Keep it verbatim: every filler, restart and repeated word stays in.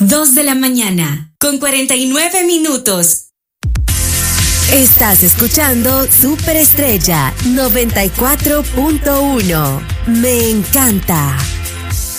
dos de la mañana, con cuarenta y nueve minutos. Estás escuchando Superestrella noventa y cuatro punto uno. Me encanta.